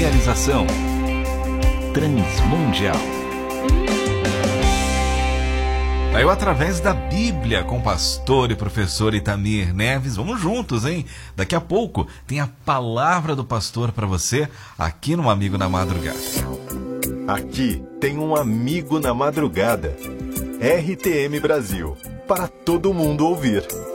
Realização Transmundial. Aí através da Bíblia com o pastor e professor Itamir Neves. Vamos juntos, hein? Daqui a pouco tem a palavra do pastor para você aqui no Amigo na Madrugada. Aqui tem um Amigo na Madrugada. RTM Brasil, para todo mundo ouvir.